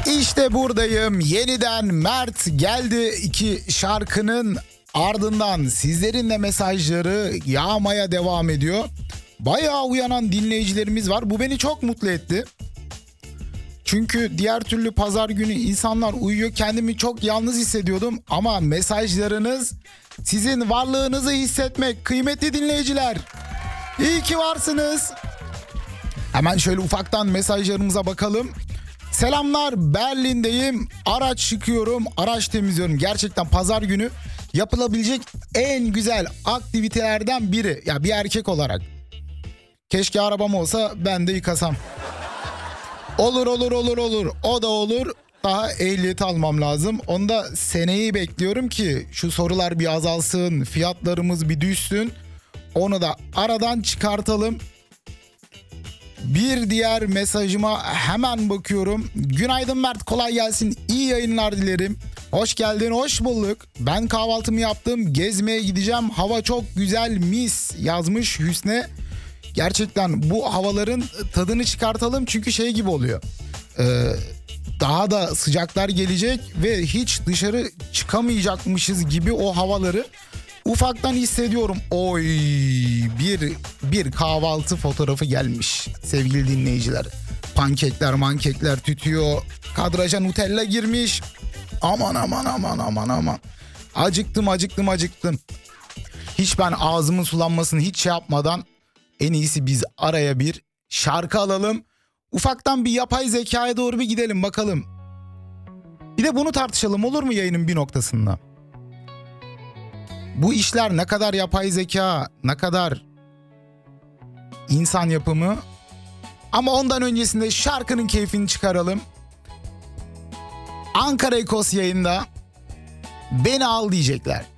İşte buradayım. Yeniden Mert geldi. İki şarkının ardından sizlerin de mesajları yağmaya devam ediyor. Bayağı uyanan dinleyicilerimiz var. Bu beni çok mutlu etti. Çünkü diğer türlü pazar günü insanlar uyuyor. Kendimi çok yalnız hissediyordum. Ama mesajlarınız sizin varlığınızı hissetmek. Kıymetli dinleyiciler. İyi ki varsınız. Hemen şöyle ufaktan mesajlarımıza bakalım. Selamlar, Berlin'deyim. Araç yıkıyorum, araç temizliyorum. Gerçekten pazar günü yapılabilecek en güzel aktivitelerden biri. Ya bir erkek olarak. Keşke arabam olsa ben de yıkasam. Olur. O da olur. Daha ehliyeti almam lazım. Onu da seneyi bekliyorum ki şu sorular bir azalsın, fiyatlarımız bir düşsün. Onu da aradan çıkartalım. Bir diğer mesajıma hemen bakıyorum. Günaydın Mert, kolay gelsin. İyi yayınlar dilerim. Hoş geldin, hoş bulduk. Ben kahvaltımı yaptım, gezmeye gideceğim. Hava çok güzel, mis yazmış Hüsne. Gerçekten bu havaların tadını çıkartalım çünkü şey gibi oluyor. Daha da sıcaklar gelecek ve hiç dışarı çıkamayacakmışız gibi o havaları ufaktan hissediyorum. Oy, bir kahvaltı fotoğrafı gelmiş sevgili dinleyiciler. Pankekler tütüyor. Kadraja Nutella girmiş. Aman. Acıktım. Hiç ben ağzımın sulanmasını hiç şey yapmadan en iyisi biz araya bir şarkı alalım. Ufaktan bir yapay zekaya doğru bir gidelim bakalım. Bir de bunu tartışalım, olur mu yayının bir noktasında? Bu işler ne kadar yapay zeka, ne kadar insan yapımı? Ama ondan öncesinde şarkının keyfini çıkaralım. Ankara Ekos yayında Beni Al diyecekler.